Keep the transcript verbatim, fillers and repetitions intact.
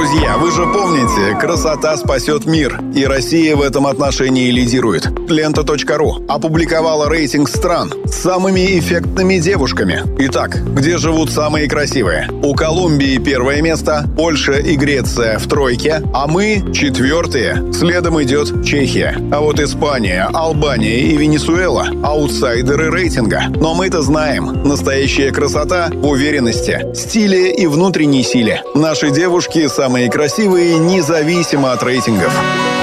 Друзья, вы же помните, красота спасет мир, и Россия в этом отношении лидирует. Лента точка ру опубликовала рейтинг стран с самыми эффектными девушками. Итак, где живут самые красивые? У Колумбии первое место, Польша и Греция в тройке, а мы четвертые. Следом идет Чехия. А вот Испания, Албания и Венесуэла – аутсайдеры рейтинга. Но мы-то знаем, настоящая красота в уверенности, стиле и внутренней силе. Наши девушки самые красивые, независимо от рейтингов.